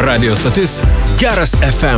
Radio stotis Geras FM.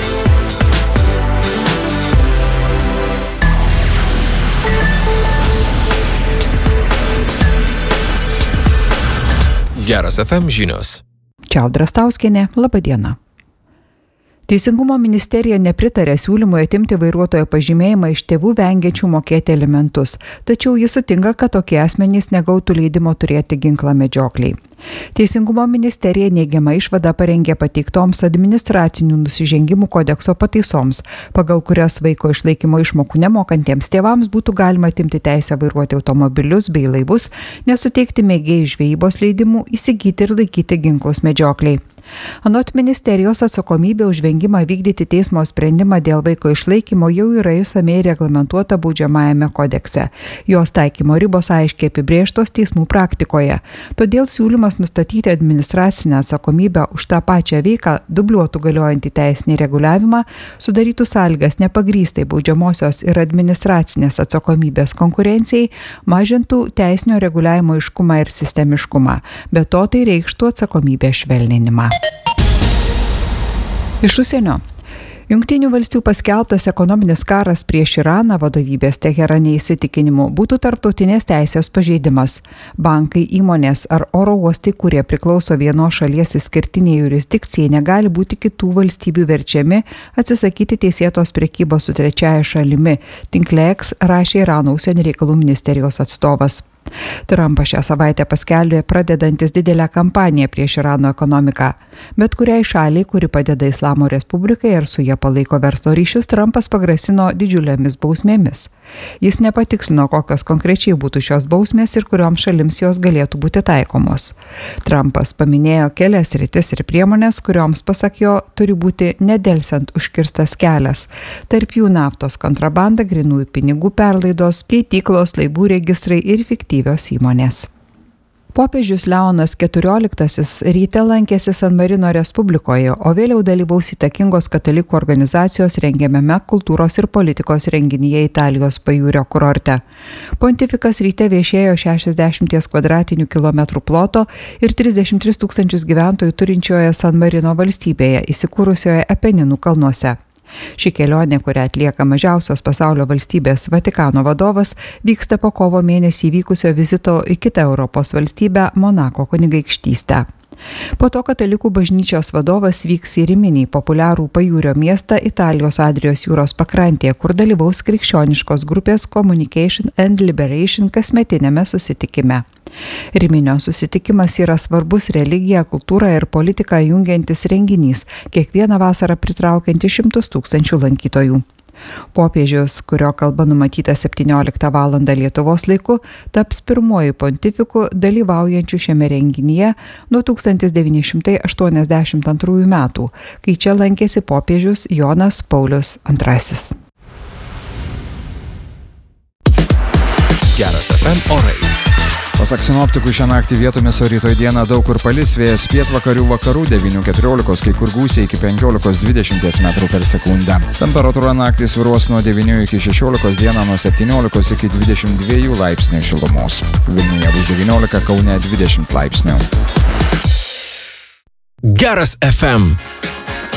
Geras FM žinios. Čiaudra Stauskienė, laba diena. Teisingumo ministerija nepritarė siūlymui atimti vairuotojo pažymėjimą iš tėvų vengiančių mokėti alimentus, tačiau jis sutinka, kad tokie asmenys negautų leidimo turėti ginklą medžiokliai. Teisingumo ministerija neigiamą išvadą parengė pateiktoms administracinių nusižengimų kodekso pataisoms, pagal kurias vaiko išlaikymo išmokų nemokantiems tėvams būtų galima atimti teisę vairuoti automobilius bei laivus, nesuteikti mėgėjų žvejybos leidimų, įsigyti ir laikyti ginklus medžiokliai. Anot ministerijos atsakomybė už vengimą vykdyti teismo sprendimą dėl vaiko išlaikymo jau yra išsamiai reglamentuota baudžiamajame kodekse. Jos taikymo ribos aiškiai apibrėžtos teismų praktikoje. Todėl siūlymas nustatyti administracinę atsakomybę už tą pačią veiką dubliuotų galiojantį teisinį reguliavimą, sudarytų sąlygas nepagrįstai baudžiamosios ir administracinės atsakomybės konkurencijai, mažintų teisinio reguliavimo aiškumą ir sistemiškumą. Be to tai reikštų atsakomybės švelninimą. Iš užsienio. Jungtinių valstijų paskelbtas ekonominis karas prieš Iraną vadovybės Teherane įsitikinimu būtų tarptautinės teisės pažeidimas. Bankai, įmonės ar oro uostai, kurie priklauso vienos šalies išskirtiniai jurisdikcijai, negali būti kitų valstybių verčiami atsisakyti teisėtos prekybos su trečiaja šalimi, tinkle X rašė Irano užsienio reikalų ministerijos atstovas. Trumpas šią savaitę paskelbė pradedantis didelę kampaniją prieš Irano ekonomiką. Bet kuriai šaliai, kuri padeda Islamo Respublikai ar su jie palaiko verslo ryšius, Trumpas pagrasino didžiulėmis bausmėmis. Jis nepatikslino, kokios konkrečiai būtų šios bausmės ir kurioms šalims jos galėtų būti taikomos. Trumpas paminėjo kelias sritis ir priemonės, kurioms, pasak jo, turi būti nedelsiant užkirstas kelias. Tarp jų naftos kontrabanda, grynųjų pinigų perlaidos, keityklos, laivų registrai ir fiktyvios įmonės. Popiežius Leonas XIV ryte lankėsi San Marino Respublikoje, o vėliau dalyvaus įtakingos katalikų organizacijos rengiamame kultūros ir politikos renginyje Italijos pajūrio kurorte. Pontifikas ryte viešėjo 60 kvadratinių kilometrų ploto ir 33 000 gyventojų turinčioje San Marino valstybėje, įsikūrusioje Apeninų kalnuose. Ši kelionė, kurią atlieka mažiausios pasaulio valstybės Vatikano vadovas, vyksta po kovo mėnesį vykusio vizito į kitą Europos valstybę Monako kunigaikštystę. Po to katalikų bažnyčios vadovas vyks į Riminį, populiarų pajūrio miestą Italijos Adrijos jūros pakrantėje, kur dalyvaus krikščioniškos grupės Communication and Liberation kasmetinėme susitikime. Riminio susitikimas yra svarbus religiją, kultūrą ir politiką jungiantis renginys, kiekvieną vasarą pritraukianti 100 000 lankytojų. Popiežius, kurio kalba numatyta 17 val. Lietuvos laiku, taps pirmuoju pontifiku dalyvaujančiu šiame renginyje nuo 1982 metų, kai čia lankėsi popiežius Jonas Paulius II. Geras FM orai. Pasak sinoptikų, šią naktį vietomis, o rytoj dieną daug kur palis, vėjas pietvakarių vakarų 9–14, kai kur gūsiai iki 15–20 metrų per sekundę. Temperatūra naktį svyruos nuo 9–16, dieną nuo 17 iki 22 laipsnių šilumos. Vilniuje bus 19, Kaune 20 laipsnių. Geras FM.